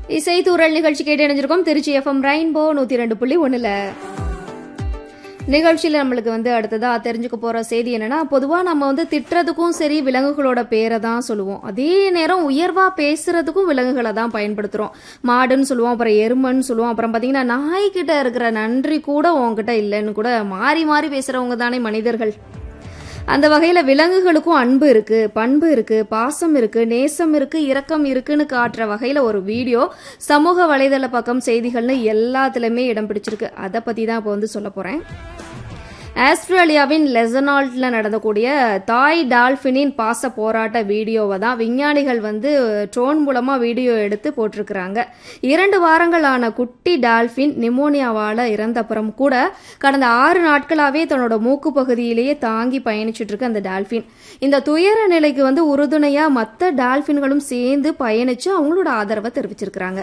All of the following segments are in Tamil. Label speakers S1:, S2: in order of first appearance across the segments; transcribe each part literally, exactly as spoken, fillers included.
S1: இசைத்தூரல் நிகழ்ச்சி கேட்டு இணைஞ்சிருக்கோம் திருச்சி எஃப்எம் ரெயின்போ நூத்தி ரெண்டு புள்ளி ஒண்ணுல. நிகழ்ச்சியில நம்மளுக்கு வந்து அடுத்ததா தெரிஞ்சுக்க போற செய்தி என்னன்னா, பொதுவா நம்ம வந்து திட்டுறதுக்கும் சரி விலங்குகளோட பேரை தான் சொல்லுவோம். அதே நேரம் உயர்வா பேசுறதுக்கும் விலங்குகளை தான் பயன்படுத்துறோம். மாடுன்னு சொல்லுவோம், அப்புறம் எருமன்னு சொல்லுவோம், அப்புறம் பாத்தீங்கன்னா நாய்கிட்ட இருக்கிற நன்றி கூட உங்ககிட்ட இல்லைன்னு கூட மாறி மாறி பேசுறவங்க தானே மனிதர்கள். அந்த வகையில விலங்குகளுக்கும் அன்பு இருக்கு, பண்பு இருக்கு, பாசம் இருக்கு, நேசம் இருக்கு, இரக்கம் இருக்குன்னு காட்டுற வகையில ஒரு வீடியோ சமூக வலைதள பக்கம் செய்திகள்னு எல்லாத்துலயுமே இடம் பிடிச்சிருக்கு. அதை பத்தி தான் இப்போ வந்து சொல்ல போறேன். ஆஸ்திரேலியாவின் லெசனால்ட்ல நடந்தக்கூடிய தாய் டால்பினின் பாச போராட்ட வீடியோவை தான் விஞ்ஞானிகள் வந்து ட்ரோன் மூலமா வீடியோ எடுத்து போட்டிருக்கிறாங்க. இரண்டு வாரங்கள் ஆன குட்டி டால்பின் நிமோனியாவால இறந்தப்புறம் கூட கடந்த ஆறு நாட்களாவே தன்னோட மூக்கு பகுதியிலேயே தாங்கி பயணிச்சுட்டு இருக்கு அந்த டால்பின். இந்த துயர நிலைக்கு வந்து உறுதுணையா மற்ற டால்பின்களும் சேர்ந்து பயணிச்சு அவங்களோட ஆதரவை தெரிவிச்சிருக்கிறாங்க.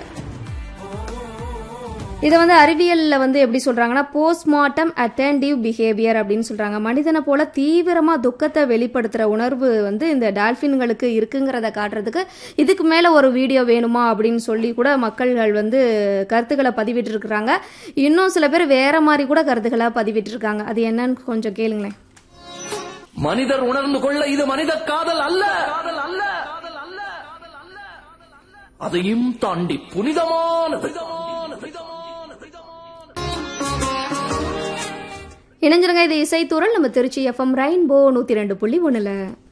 S1: இதை வந்து அறிவியல்ல வந்து எப்படி சொல்றாங்கன்னா, போஸ்ட்மார்ட்டம் அட்டென்டிவ் பிஹேவியர் அப்படின்னு சொல்றாங்க. மனிதனை போல தீவிரமா துக்கத்தை வெளிப்படுத்துற உணர்வு வந்து இந்த டால்பின்களுக்கு இருக்குங்கிறத காட்டுறதுக்கு இதுக்கு மேல ஒரு வீடியோ வேணுமா அப்படின்னு சொல்லி கூட மக்கள்கள் வந்து கருத்துக்களை பதிவிட்டு இருக்கிறாங்க. இன்னும் சில பேர் வேற மாதிரி கூட கருத்துக்களை பதிவிட்டு இருக்காங்க. அது என்னன்னு கொஞ்சம் கேளுங்களேன்.
S2: மனிதர் உணர்ந்து கொள்ள இது மனித காதல் அல்ல, அதையும் தாண்டி புனிதமானது.
S1: இணைஞ்சிருங்க, இது இசைத்தூரல் நம்ம திருச்சி எஃப்எம் ரெயின்போ நூத்தி ரெண்டு புள்ளி ஒண்ணுல.